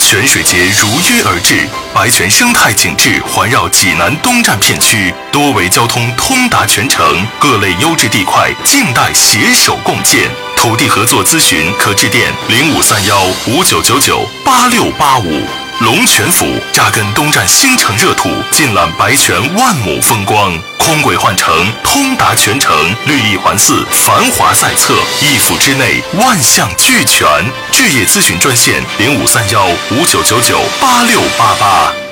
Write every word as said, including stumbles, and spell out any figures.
泉水节如约而至，白泉生态景致环绕济南东站片区，多维交通通达全城，各类优质地块静待携手共建。土地合作咨询可致电零五三幺五九九九八六八五。龙泉府扎根东站新城热土，尽览白泉万亩风光，空轨换乘，通达全城，绿意环伺，繁华在侧，一府之内万象俱全。置业咨询专线零五三幺五九九九八六八八。